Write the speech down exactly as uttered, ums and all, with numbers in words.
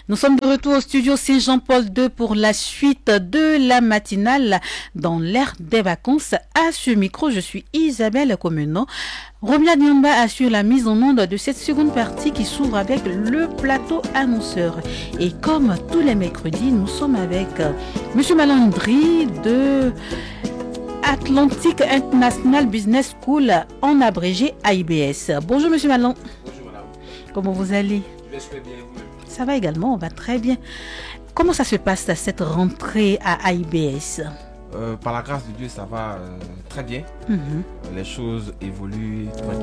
Nous sommes de retour au studio Saint-Jean-Paul deux pour la suite de la matinale dans l'ère des vacances. À ce micro, je suis Isabelle Comenno. Romia Diamba assure la mise en onde de cette seconde partie qui s'ouvre avec le plateau annonceur. Et comme tous les mercredis, nous sommes avec Monsieur Malandry de Atlantic International Business School, en abrégé A I B S. Bonjour Monsieur Malon. Bonjour madame. Comment vous allez? Je vais bien vous-même. Ça va également, on va très bien. Comment ça se passe cette rentrée à A I B S? euh, Par la grâce de Dieu, ça va euh, très bien. Mm-hmm. Les choses évoluent tranquillement.